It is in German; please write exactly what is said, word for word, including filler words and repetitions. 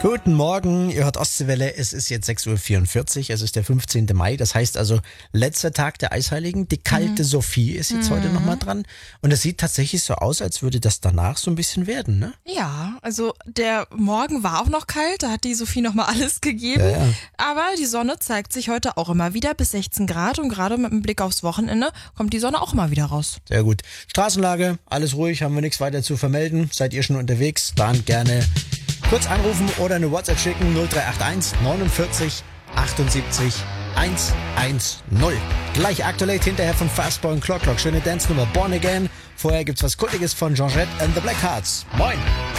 Guten Morgen, ihr hört Ostseewelle, es ist jetzt sechs Uhr vierundvierzig, es ist der fünfzehnten Mai, das heißt also letzter Tag der Eisheiligen. Die kalte mhm. Sophie ist jetzt mhm. heute nochmal dran und es sieht tatsächlich so aus, als würde das danach so ein bisschen werden, ne? Ja, also der Morgen war auch noch kalt, da hat die Sophie nochmal alles gegeben, Ja, ja. aber die Sonne zeigt sich heute auch immer wieder bis sechzehn Grad und gerade mit dem Blick aufs Wochenende kommt die Sonne auch mal wieder raus. Sehr gut. Straßenlage, alles ruhig, haben wir nichts weiter zu vermelden. Seid ihr schon unterwegs? Dann gerne kurz anrufen oder eine WhatsApp schicken null drei acht eins neunundvierzig achtundsiebzig hundertzehn. Gleich aktuell hinterher von Fastboy und Clock Clock. Schöne Dance-Nummer Born Again. Vorher gibt's was Kultiges von Georgette and the Blackhearts. Moin!